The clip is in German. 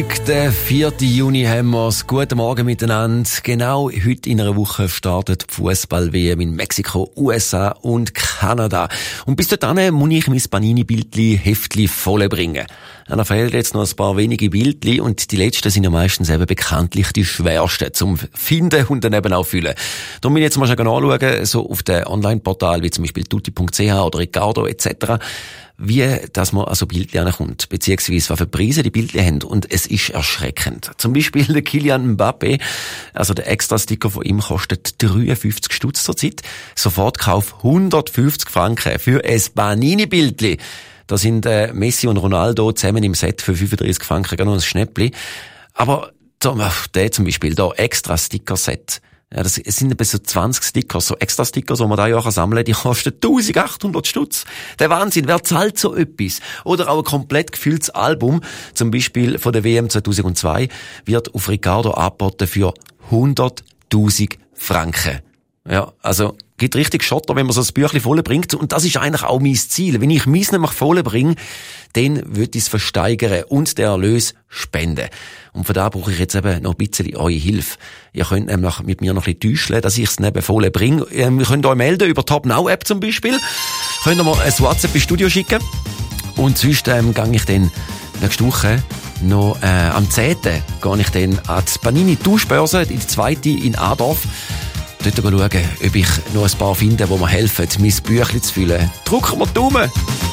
Den 4. Juni haben wir's. Guten Morgen miteinander. Genau heute in einer Woche startet die Fußball-WM in Mexiko, USA und Kanada. Und bis dahin muss ich mein Panini-Bildli-Heftli vollbringen. Da fehlen jetzt noch ein paar wenige Bildli und die letzten sind ja meistens eben bekanntlich die schwersten zum Finden und dann eben auch füllen. Darum bin ich jetzt mal schon anschauen, so auf den Online-Portalen wie zum Beispiel tutti.ch oder Ricardo etc., wie dass man an so Bildli ankommt, beziehungsweise was für Preise die Bildli haben. Und es ist erschreckend. Zum Beispiel der Kylian Mbappé, also der Extra-Sticker von ihm kostet 53 Stutz zurzeit. Sofortkauf 150 Franken für ein Panini-Bildli. Da sind Messi und Ronaldo zusammen im Set für 35 Franken, gar noch ein Schnäppli. Aber der zum Beispiel, da Extra-Sticker-Set. Ja, es sind etwa so 20 Stickers, so extra Stickers, die man da ja sammeln kann, die kosten 1800 Stutz. Der Wahnsinn, wer zahlt so etwas? Oder auch ein komplett gefülltes Album, zum Beispiel von der WM 2002, wird auf Ricardo angeboten für 100.000 Franken. Ja, also, gibt richtig Schotter, wenn man so ein Büchlein voll bringt. Und das ist eigentlich auch mein Ziel. Wenn ich meins nämlich voll bringe, dann würde ich es versteigern und den Erlös spenden. Und für da brauche ich jetzt eben noch ein bisschen eure Hilfe. Ihr könnt nämlich mit mir noch ein bisschen täuschen, dass ich es neben voll bringe. Ihr könnt euch melden über Top Now App zum Beispiel. Könnt ihr mir ein WhatsApp ins Studio schicken. Und sonst gehe ich dann nächste Woche noch am 10. gehe ich dann an die Panini Tauschbörse, in die zweite in Adorf. Dort schauen, ob ich noch ein paar finde, die mir helfen, mein Büchlein zu füllen. Drücken wir die Daumen!